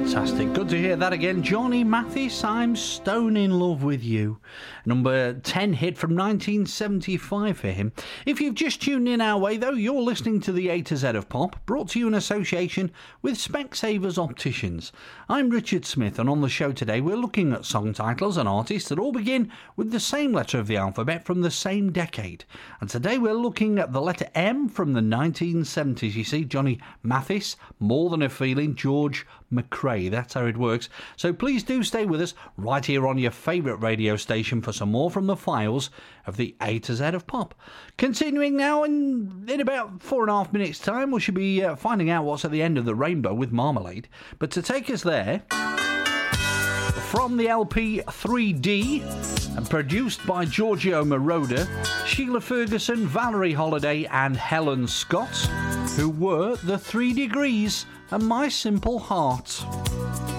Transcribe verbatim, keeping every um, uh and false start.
Fantastic. Good to hear that again. Johnny Mathis, I'm Stone in Love with You. Number ten hit from nineteen seventy-five for him. If you've just tuned in our way, though, you're listening to the A to Z of Pop, brought to you in association with Specsavers Opticians. I'm Richard Smith, and on the show today, we're looking at song titles and artists that all begin with the same letter of the alphabet from the same decade. And today we're looking at the letter M from the nineteen seventies. You see, Johnny Mathis, More Than a Feeling, George McRae. That's how it works. So please do stay with us right here on your favourite radio station for some more from the files of the A to Z of Pop. Continuing now, in, in about four and a half minutes' time, we should be uh, finding out what's at the end of the rainbow with Marmalade. But to take us there, from the L P three D, and produced by Giorgio Moroder, Sheila Ferguson, Valerie Holiday and Helen Scott, who were the Three Degrees and My Simple Heart.